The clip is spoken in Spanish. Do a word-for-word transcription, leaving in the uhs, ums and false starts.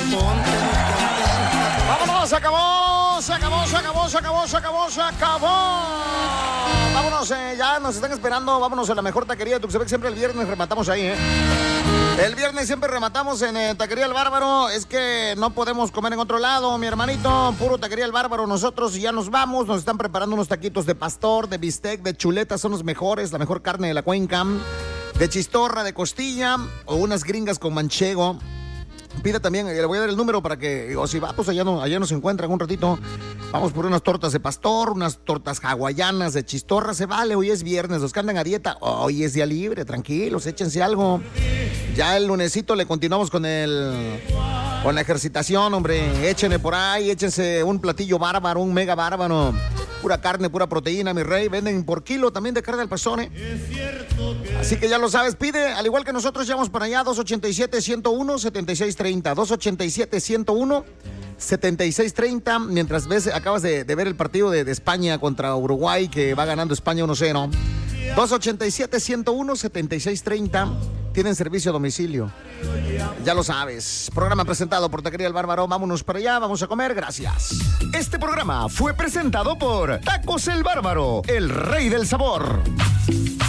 ¡Vámonos! ¡Se acabó! ¡Se acabó! ¡Se acabó! ¡Se acabó! ¡Se acabó! ¡Se acabó! Vámonos, eh, ya nos están esperando. Vámonos a la mejor taquería de Tuxtepec. Siempre el viernes rematamos ahí, ¿eh? El viernes siempre rematamos en eh, Taquería El Bárbaro. Es que no podemos comer en otro lado, mi hermanito. Puro Taquería El Bárbaro. Nosotros ya nos vamos. Nos están preparando unos taquitos de pastor, de bistec, de chuleta. Son los mejores. La mejor carne de la cuenca. De chistorra, de costilla. O unas gringas con manchego. Pida también, le voy a dar el número para que, o si va, pues allá, no, allá nos encuentran un ratito. Vamos por unas tortas de pastor, unas tortas hawaianas de chistorra, se vale. Hoy es viernes, los que andan a dieta, hoy es día libre, tranquilos, échense algo. Ya el lunesito le continuamos con el, con la ejercitación, hombre. Échenle por ahí, échense un platillo bárbaro, un mega bárbaro. Pura carne, pura proteína, mi rey. Venden por kilo también de carne al pastor, ¿eh? Así que ya lo sabes, pide, al igual que nosotros, llevamos para allá, dos ochenta y siete, ciento uno, setenta y seis treinta, dos ochenta y siete, ciento uno, setenta y seis treinta, mientras ves, acabas de, de ver el partido de, de España contra Uruguay, que va ganando España uno cero, dos ochenta y siete, ciento uno, setenta y seis treinta, tienen servicio a domicilio, ya lo sabes. Programa presentado por Taquería El Bárbaro, vámonos para allá, vamos a comer, gracias. Este programa fue presentado por Tacos El Bárbaro, el rey del sabor.